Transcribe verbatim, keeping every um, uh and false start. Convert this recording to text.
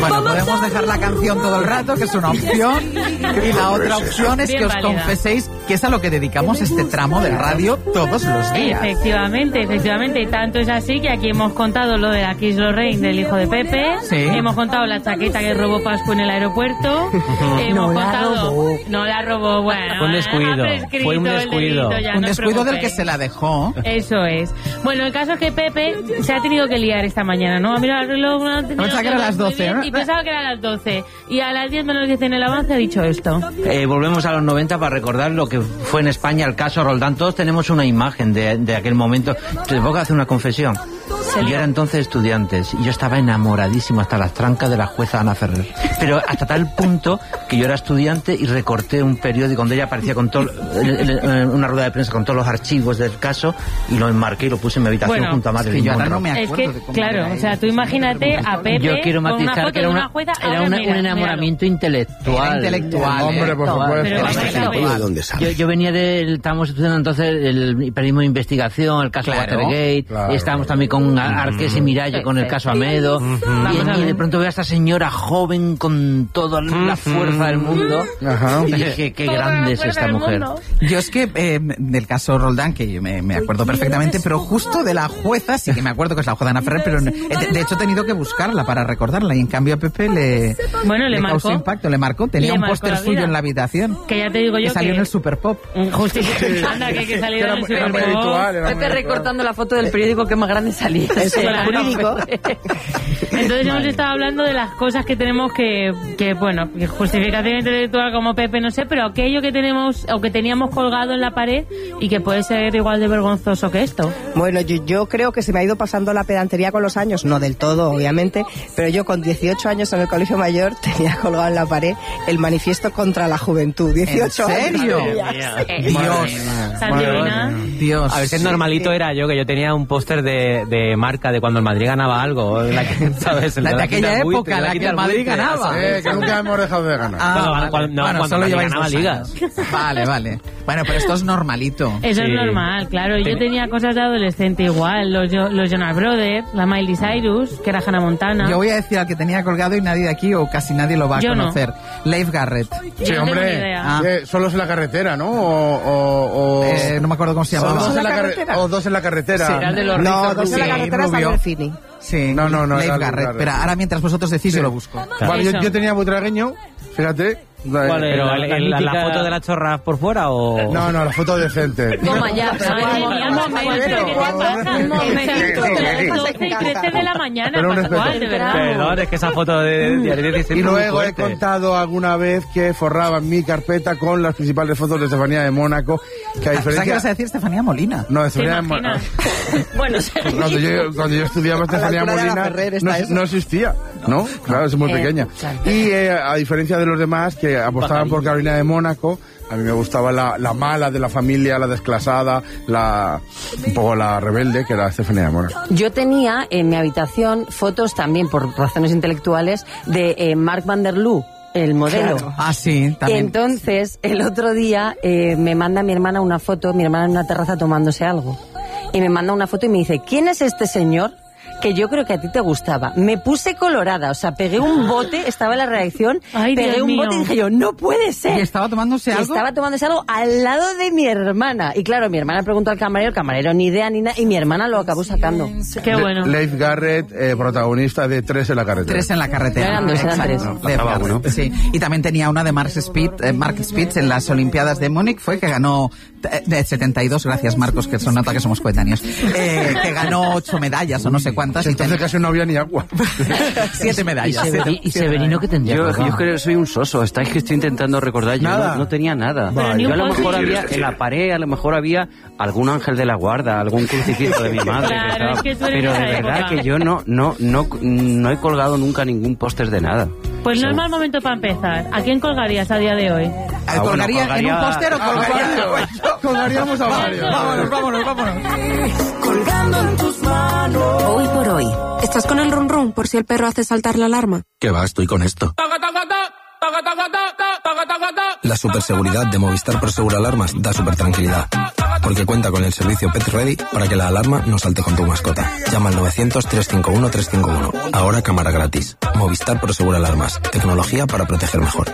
Bueno, podemos dejar la canción todo el rato, que es una opción, y la otra opción es Bien que os válida. confeséis que es a lo que dedicamos este tramo de radio todos los días. Efectivamente, efectivamente. Y tanto es así que aquí hemos contado lo de la Kiss Lorraine del hijo de Pepe. Sí. Hemos contado la chaqueta que robó Pascu en el aeropuerto. Hemos No la contado. robó. No la robó, bueno. Fue un descuido, ha prescrito fue un el descuido. delito, ya, Un no os descuido del que preocupéis. se la dejó. Eso es. Bueno, el caso es que Pepe se ha tenido que liar esta mañana, ¿no? Ha mirado el reloj, no ha tenido Pensaba que era las muy doce, bien, ¿no? y pensaba que era las doce. Y a las diez menos diez en el avance ha dicho esto. Eh, volvemos a los noventa para recordar lo que fue en España el caso Roldán. Todos tenemos una imagen de, de aquel momento. Te puedo hacer una confesión. Yo era entonces estudiante y yo estaba enamoradísimo hasta las trancas de la jueza Ana Ferrer. Pero hasta tal punto que yo era estudiante y recorté un periódico donde ella aparecía con todo, una rueda de prensa con todos los archivos del caso y lo enmarqué y lo puse en mi habitación Bueno, junto a Es Marilyn que yo ahora no Monroe. me Es acuerdo que, de cómo claro, era o sea, ella. tú imagínate a Pepe Yo quiero con una matizar foto que era, de una, una jueza. era Ahora una- mira, un enamoramiento intelectual. Era intelectual, Hombre, ¿eh? por supuesto. Pero vamos a ver. ¿De dónde sale? Yo, yo venía de, estábamos estudiando entonces el periodismo de investigación, el caso Claro, Watergate, claro. y estábamos también con Arqués y Miralles con el caso Amedo, Vamos a y, y de ver. pronto veo a esta señora joven con toda la fuerza del mundo, Ajá. y dije, qué Toda la grande es fuerza esta del mujer. mundo. Yo es que eh, del caso Roldán, que yo me, me acuerdo perfectamente, pero justo de la jueza, sí que me acuerdo que es la jueza Ana Ferrer, pero no- de, de hecho he tenido que buscarla para recordarla y en cambio a Pepe le, Bueno, le causó marcó. impacto, le marcó, tenía Le un marcó póster la suyo vida. en la habitación. Que ya te digo yo Que salió que... en el Super Pop. Justicia. Anda, que, que salió Era en el muy- era muy Super Bowl. habitual, era muy Pepe habitual. recortando la foto del periódico que más grande salía. Eso El era jurídico. Entonces hemos estado hablando de las cosas que tenemos que, que bueno, que justificación intelectual como Pepe, no sé, pero aquello que tenemos o que teníamos colgado en la pared y que puede ser igual de vergonzoso que esto. Bueno, yo, yo creo que se me ha ido pasando la pedantería con los años, no del todo, obviamente, pero yo con dieciocho años en el colegio mayor tenía colgado en la pared el manifiesto contra la juventud. dieciocho ¿En serio? años. Dios, Santivina. Dios. A veces normalito era yo, que yo tenía un póster de, de marca de cuando el Madrid ganaba algo, la que, ¿sabes? El La de la aquella quita el buitre, época, la que quita el Madrid buitre, ganaba. Eh, que nunca hemos dejado de ganar. Ah, Cuando- vale. cuando- no, bueno, cuando solo Madrid lleváis ganaba dos ligas. años. Vale, vale. Bueno, pero esto es normalito. Eso Sí. es normal, claro. Yo tenía cosas de adolescente igual, los, Jo- los Jonas Brothers, la Miley Cyrus, que era Hannah Montana. Yo voy a decir al que tenía colgado y nadie de aquí o casi nadie lo va a Yo no. conocer. Leif Garrett. Yo Sí, no tengo ni hombre. idea. Ah. Eh, solos en la carretera, ¿no? O, o, o- Eh, no me acuerdo cómo se o llamaba. dos en la carretera? carretera. O dos en la carretera. Sí. Era el de los No, rizos dos en la Sí, carretera rubio. salió el Fini. Sí, No, no, no, Leif era Leif Garrett. Garrett. Pero ahora mientras vosotros decís, yo lo busco. Vale, yo, Eso. yo tenía butragueño, fíjate. ¿Cuál es? Pero ¿La, el- la el- la mítica- foto de la chorra por fuera o...? No, no, la foto decente. Toma ya, Madre mía, un momento, ¿qué te pasa? Un momento. Las doce y trece de la mañana, Pero un Pascual, respeto. de verdad. Perdón, es que esa foto de Diario dieciséis Y es muy luego he fuerte. contado alguna vez que forraba mi carpeta con las principales fotos de Estefanía de Mónaco, que a Pensaba que diferencia... ibas a decir Estefanía Molina. No, de ¿Te Estefanía de Mónaco. imaginas? Bueno, Cuando yo, cuando yo estudiaba Estefanía altura de la Molina, Ferrer no, está eso. no existía, ¿no? Claro, es muy Eh, pequeña. claro. Y eh, a diferencia de los demás que apostaban por Carolina de Mónaco, a mí me gustaba la, la mala de la familia, la desclasada, la un poco la rebelde, que era Estefanía de Mónaco. yo tenía en mi habitación fotos también, por razones intelectuales, de eh, Mark Van der Loo, el modelo. Claro. Ah, sí, también. Entonces, el otro día eh, me manda mi hermana una foto, mi hermana en una terraza tomándose algo. Y me manda una foto y me dice, ¿quién es este señor? Que yo creo que a ti te gustaba. Me puse colorada, o sea, pegué un bote, estaba en la redacción, Ay, pegué Dios un mío. bote y dije yo, no puede ser. ¿Y estaba tomándose Y algo? estaba tomándose algo al lado de mi hermana. Y claro, mi hermana preguntó al camarero, el camarero ni idea ni nada, y mi hermana lo acabó sacando. Qué bueno. Leif Garrett, eh, protagonista de Tres en la carretera. Tres en la carretera. Eran dos, eran Exacto. tres. Leif Faltaba Garrett, uno. sí. Y también tenía una de Mark Spitz, eh, Mark Spitz en las Olimpiadas de Múnich, fue que ganó eh, de setenta y dos, gracias Marcos, que se nota que somos coetáneos, eh, que ganó ocho medallas o no sé cuántas. y Entonces ten- casi no había ni agua. siete ¿Y, medallas. Severi- siete- y siete Severino que tendría? Yo, colgado? yo creo que soy un soso. Estáis que estoy intentando recordar. Yo Nada. no, no tenía nada. Pero ni Yo un a lo post-it. mejor había, en la pared, a lo mejor había algún ángel de la guarda, algún crucifijo de mi madre. Claro, estaba- es que tú eres Pero de de esa verdad época. que yo no, no, no, no he colgado nunca ningún póster de nada. Pues no es mal momento para empezar. ¿A quién colgarías a día de hoy? Eh, Ah, bueno, ¿Colgaría en un colgaría- póster o colgaría? Colgaríamos a varios. Vámonos, vámonos, vámonos. Hoy por hoy. ¿Estás con el run run por si el perro hace saltar la alarma? Que va, estoy con esto. La superseguridad de Movistar Prosegur Alarmas da super tranquilidad. porque cuenta con el servicio Pet Ready para que la alarma no salte con tu mascota. Llama al novecientos, trescientos cincuenta y uno, trescientos cincuenta y uno. Ahora cámara gratis. Movistar Prosegur Alarmas. Tecnología para proteger mejor.